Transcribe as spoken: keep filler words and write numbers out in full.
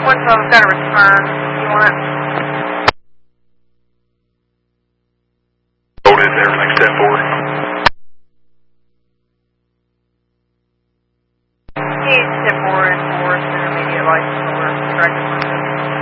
One phone's got a return. You want it? Hold it there, next step forward. He's step forward, forward, intermediate license holder, corrected.